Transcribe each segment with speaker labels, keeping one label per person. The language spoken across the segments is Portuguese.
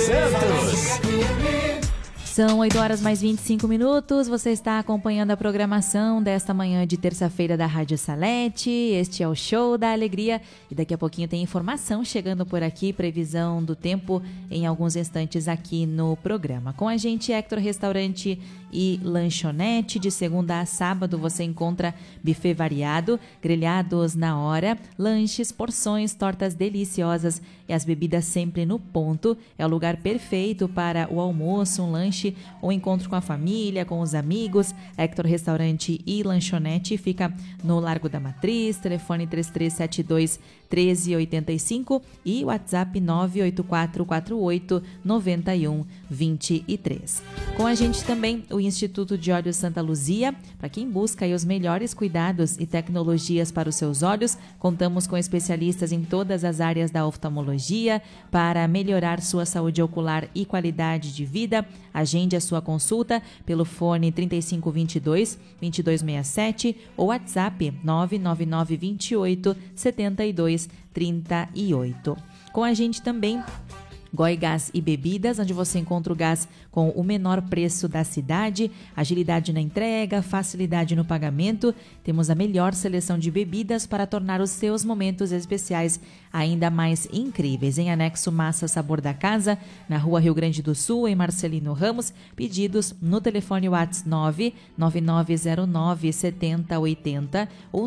Speaker 1: Santos.
Speaker 2: São 8 horas mais 25 minutos. Você está acompanhando a programação desta manhã de terça-feira da Rádio Salete. Este é o Show da Alegria e daqui a pouquinho tem informação chegando por aqui, previsão do tempo em alguns instantes aqui no programa. Com a gente, Hector Restaurante e Lanchonete. De segunda a sábado você encontra buffet variado, grelhados na hora, lanches, porções, tortas deliciosas e as bebidas sempre no ponto. É o lugar perfeito para o almoço, um lanche ou encontro com a família, com os amigos. Hector Restaurante e Lanchonete fica no Largo da Matriz, telefone 3372-1385 e WhatsApp 98448-9123. Com a gente também o Instituto de Olhos Santa Luzia, para quem busca aí os melhores cuidados e tecnologias para os seus olhos. Contamos com especialistas em todas as áreas da oftalmologia para melhorar sua saúde ocular e qualidade de vida. Agende a sua consulta pelo fone 3522-2267 ou WhatsApp 99928-7238. Com a gente também Goi Gás e Bebidas, onde você encontra o gás com o menor preço da cidade, agilidade na entrega, facilidade no pagamento. Temos a melhor seleção de bebidas para tornar os seus momentos especiais ainda mais incríveis. Em anexo Massa Sabor da Casa, na Rua Rio Grande do Sul, em Marcelino Ramos. Pedidos no telefone WhatsApp 99909-7080 ou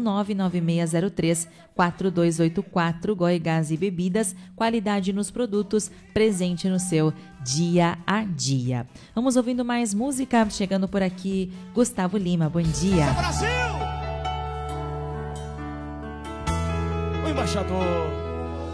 Speaker 2: 99603-4284. Goi Gás e Bebidas, qualidade nos produtos, presente no seu dia a dia. Vamos ouvindo mais música, chegando por aqui Gustavo Lima, bom dia.
Speaker 1: Brasil! O embaixador